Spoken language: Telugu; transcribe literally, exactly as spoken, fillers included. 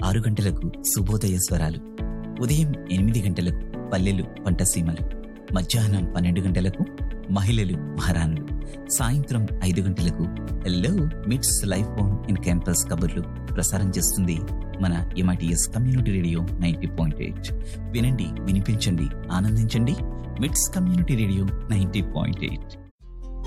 ఆరు గంటలకు శుభోదయ స్వరాలు, ఉదయం ఎనిమిది గంటలకు పల్లెలు పంటసీమలు, మధ్యాహ్నం పన్నెండు గంటలకు మహిళలు మహారాణులు, సాయంత్రం ఐదు గంటలకు హెల్లో మిట్స్ లైఫ్ ఫోన్ ఇన్ క్యాంపస్ కబుర్లు ప్రసారం చేస్తుంది మన MITS community radio ninety point eight. వినండి, వినిపించండి, ఆనందించండి. మిట్స్ community radio ninety point eight.